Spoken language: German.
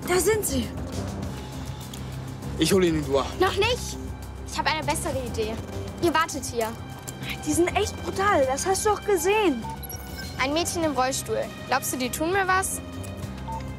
Da sind sie. Ich hole ihn in Dua. Noch nicht. Ich habe eine bessere Idee. Ihr wartet hier. Die sind echt brutal. Das hast du doch gesehen. Ein Mädchen im Rollstuhl. Glaubst du, die tun mir was?